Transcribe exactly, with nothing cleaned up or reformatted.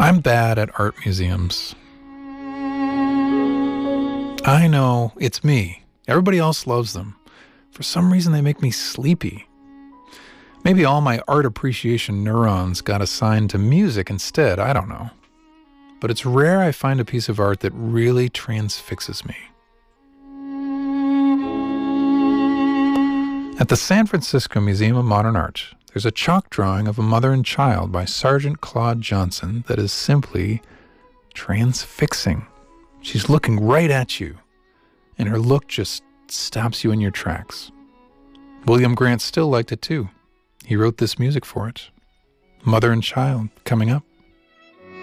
I'm bad at art museums. I know, it's me. Everybody else loves them. For some reason, they make me sleepy. Maybe all my art appreciation neurons got assigned to music instead, I don't know. But it's rare I find a piece of art that really transfixes me. At the San Francisco Museum of Modern Art, there's a chalk drawing of a mother and child by Sergeant Claude Johnson that is simply transfixing. She's looking right at you, and her look just stops you in your tracks. William Grant Still liked it too. He wrote this music for it. Mother and Child, coming up.